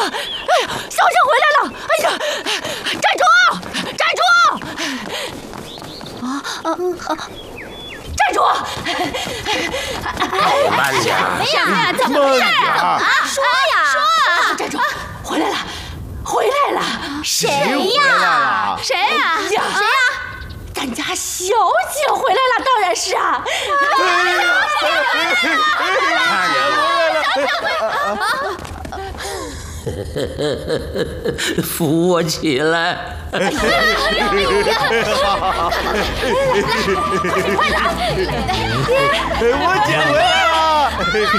哎呀，小生回来了！哎呀，站住！站住！站住！ 慢点！ 哎呀，怎么回事啊？说呀！ 站住！回来了，回来了！ 谁呀？谁呀？谁呀？ 咱家小姐回来了，当然是啊！ 扶我起来！ 我姐回来了！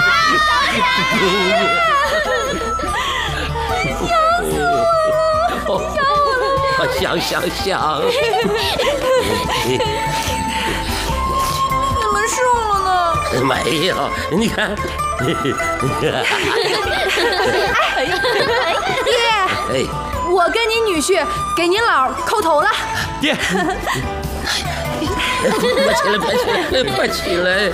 想。 你们瘦了呢？ 没有，你看。 爹，我跟您女婿给您姥叩头了。 爹， 快起来！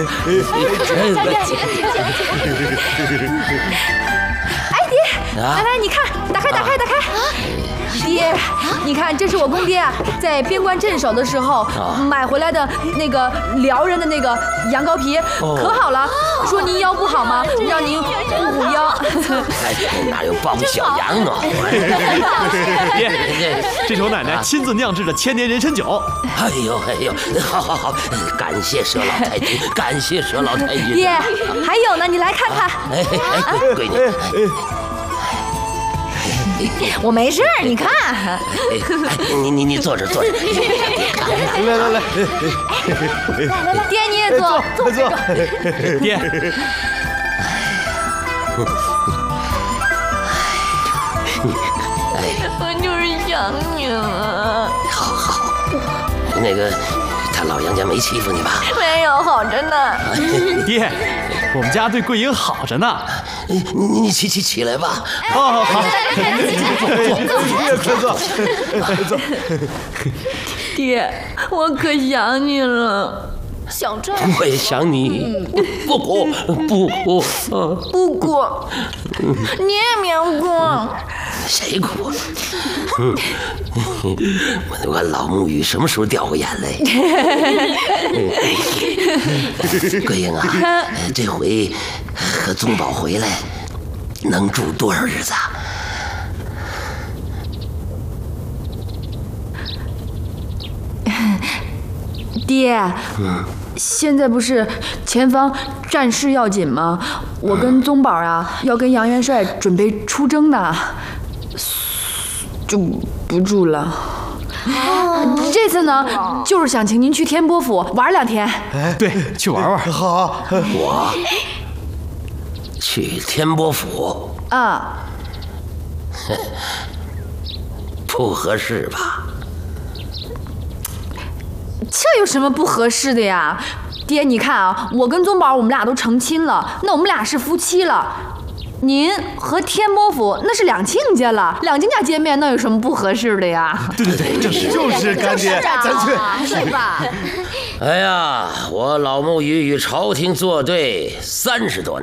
哎，爹，来，你看，打开。爹，你看，这是我公爹啊，在边关镇守的时候买回来的那个辽人的那个羊羔皮，可好了。说您腰不好吗？让您补腰。 哪有包小羊呢？ 爹，这是我奶奶亲自酿制的千年人参酒。 哎呦，好，感谢佘老太君，感谢佘老太君。 爹，还有呢，你来看看。 闺女。 我没事，你看。 你坐着。 来， 爹你也坐。 爹， 我就是想你了。 好，那个他老杨家没欺负你吧？ 没有，好着呢。 爹，我们家对桂英好着呢。 你起来吧。 好，快坐。 爹，我可想你了，想这。 我也想你。不哭。 不哭，你也别哭。 谁哭？我老沐雨什么时候掉过眼泪？桂英啊，这回和宗宝回来，能住多少日子啊？ 爹，现在不是前方战事要紧吗？我跟宗宝啊，要跟杨元帅准备出征呢，就不住了。这次呢，就是想请您去天波府玩2天。 对，去玩。 好， 我去天波府啊， 不合适吧？ 这有什么不合适的呀？爹，你看啊，我跟宗宝我们俩都成亲了，那我们俩是夫妻了。您和天波府那是2亲家了，2亲家见面，那有什么不合适的呀？ 对，就是干爹，咱去， 是吧？ 哎呀，我老沐雨与朝廷作对30多年。